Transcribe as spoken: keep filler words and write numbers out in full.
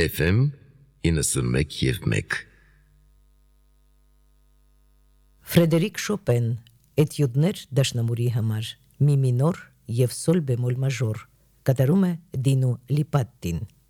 Էֆ Էմ իննսունմեկ եւ մեկ Ֆրեդերիկ Շոպեն Էտյուդներ դաշնամուրի համար մի մինոր եւ սոլ բեմոլ մաժոր կատարում է Դինո Լիպատտին